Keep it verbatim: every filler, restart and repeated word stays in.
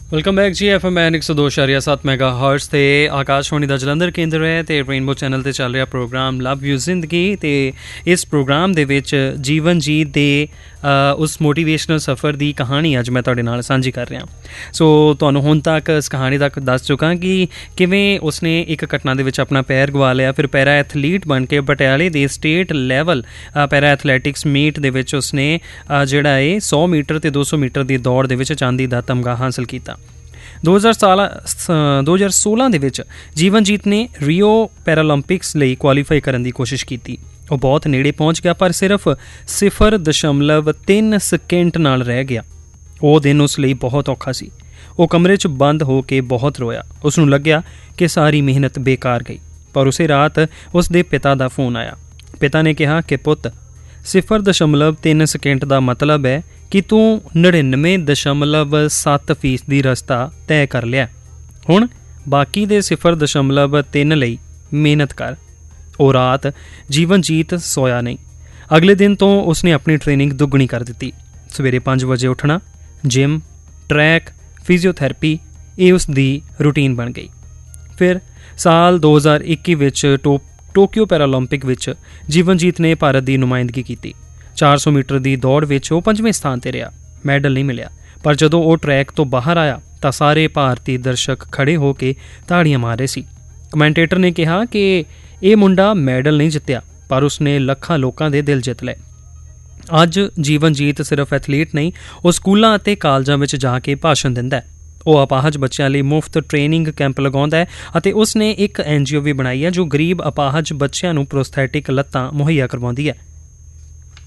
Welcome back जी। F M N एक सौ दो इशारिया सत्त मैगा हर्ट्स ते आकाशवाणी का जलंधर केंद्र है ते रेनबो चैनल ते चल रहा प्रोग्राम लव यू जिंदगी। ते इस प्रोग्राम दे विच जीवन जीत दे उस मोटिवेशनल सफ़र की कहानी अज मैं तुहाडे नाल सांझी कर रहा। सो तुहानूं हुण तक इस कहानी तक दस चुका कि किवें उसने एक घटना दे विच अपना पैर गवा लिया, फिर पैरा एथलीट बन के पटियाले दे state level para athletics meet दे विच उसने जिहड़ा है सौ मीटर ते दो सौ मीटर की दौड़ दे विच चांदी दा तमगा हासिल किया। दो हज़ार साल दो हज़ार सोलह दे विच जीवनजीत ने रियो पैरालंपिक्स ਲਈ ਕੁਆਲੀਫਾਈ ਕਰਨ ਦੀ ਕੋਸ਼ਿਸ਼ ਕੀਤੀ। ਉਹ ਬਹੁਤ ਨੇੜੇ ਪਹੁੰਚ ਗਿਆ ਪਰ ਸਿਰਫ ਸਿਫਰ ਦਸ਼ਮਲਵ ਤਿੰਨ ਸਕਿੰਟ ਨਾਲ ਰਹਿ ਗਿਆ। ਉਹ ਦਿਨ ਉਸ ਲਈ ਬਹੁਤ ਔਖਾ ਸੀ। ਉਹ ਕਮਰੇ 'ਚ ਬੰਦ ਹੋ ਕੇ ਬਹੁਤ ਰੋਇਆ। ਉਸ ਨੂੰ ਲੱਗਿਆ ਕਿ ਸਾਰੀ ਮਿਹਨਤ ਬੇਕਾਰ ਗਈ। ਪਰ ਉਸੇ ਰਾਤ ਉਸ ਦੇ ਪਿਤਾ ਦਾ ਫੋਨ ਆਇਆ। ਪਿਤਾ ਨੇ ਕਿਹਾ ਕਿ ਪੁੱਤ, ਸਿਫਰ ਦਸ਼ਮਲਵ ਤਿੰਨ ਸਕਿੰਟ ਦਾ ਮਤਲਬ ਹੈ कि तू नड़िनवे दशमलव सत्त फीसदी रस्ता तय कर लिया। हुण बाकी दे सिफर दशमलव तीन लई मेहनत कर। वो रात जीवनजीत सोया नहीं। अगले दिन तो उसने अपनी ट्रेनिंग दुगनी कर दी। सवेरे पाँच बजे उठना, जिम, ट्रैक, फिजियोथैरेपी ये उसकी रूटीन बन गई। फिर साल दो हज़ार इक्की विच टो टोक्यो पैरालंपिक विच जीवनजीत ने भारत की नुमाइंदगी की। चार सौ मीटर की दौड़ में वह पंजवें स्थान पर रहा। मैडल नहीं मिलिया, पर जदों वो ट्रैक तो बाहर आया तो सारे भारतीय दर्शक खड़े होकर ताड़ियां मार रहे सी। कमेंटेटर ने कहा कि ये मुंडा मैडल नहीं जितया, पर उसने लखां लोगों के दिल जित लए। अज जीवनजीत सिर्फ एथलीट नहीं, वो स्कूलों और कालजां विच जाके भाषण दिंदा है। वो अपाहज बच्चों लिए मुफ्त ट्रेनिंग कैंप लगाउंदा है अते उसने एक एन जी ओ भी बनाई है जो गरीब अपाहज बच्चों नूं प्रोस्थेटिक लत्तां मुहैया करवाउंदी है।